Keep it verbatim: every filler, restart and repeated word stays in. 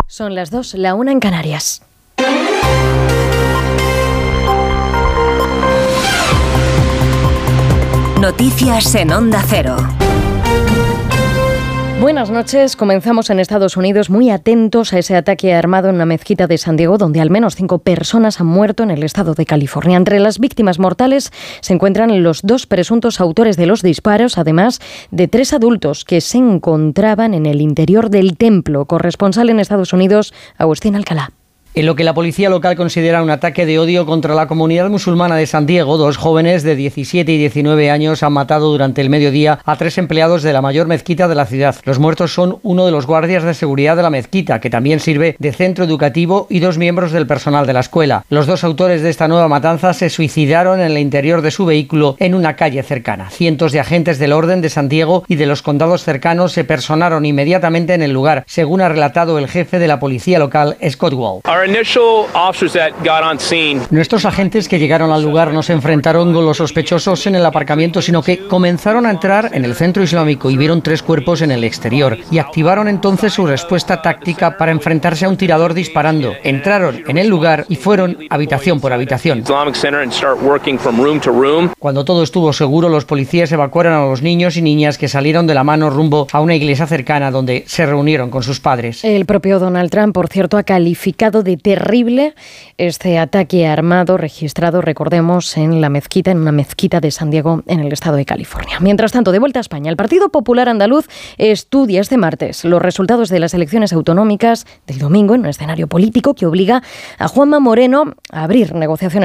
Son las dos, la una en Canarias. Noticias en Onda Cero. Buenas noches. Comenzamos en Estados Unidos muy atentos a ese ataque armado en una mezquita de San Diego, donde al menos cinco personas han muerto en el estado de California. Entre las víctimas mortales se encuentran los dos presuntos autores de los disparos, además de tres adultos que se encontraban en el interior del templo. Corresponsal en Estados Unidos, Agustín Alcalá. En lo que la policía local considera un ataque de odio contra la comunidad musulmana de San Diego, dos jóvenes de diecisiete y diecinueve años han matado durante el mediodía a tres empleados de la mayor mezquita de la ciudad. Los muertos son uno de los guardias de seguridad de la mezquita, que también sirve de centro educativo, y dos miembros del personal de la escuela. Los dos autores de esta nueva matanza se suicidaron en el interior de su vehículo en una calle cercana. Cientos de agentes del orden de San Diego y de los condados cercanos se personaron inmediatamente en el lugar, según ha relatado el jefe de la policía local, Scott Wall. Nuestros agentes que llegaron al lugar no se enfrentaron con los sospechosos en el aparcamiento, sino que comenzaron a entrar en el centro islámico y vieron tres cuerpos en el exterior, y activaron entonces su respuesta táctica para enfrentarse a un tirador disparando. Entraron en el lugar y fueron habitación por habitación. Cuando todo estuvo seguro, los policías evacuaron a los niños y niñas que salieron de la mano rumbo a una iglesia cercana donde se reunieron con sus padres. El propio Donald Trump, por cierto, ha calificado de terrible este ataque armado registrado, recordemos, en la mezquita, en una mezquita de San Diego, en el estado de California. Mientras tanto, de vuelta a España, el Partido Popular Andaluz estudia este martes los resultados de las elecciones autonómicas del domingo en un escenario político que obliga a Juanma Moreno a abrir negociaciones